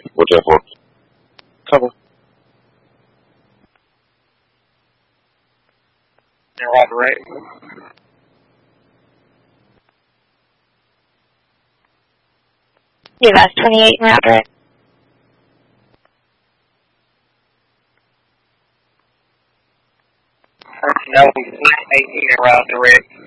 What's that for? Cover. They're all right. Yeah, that's 28 and route direct. Personnel, 18 and route direct.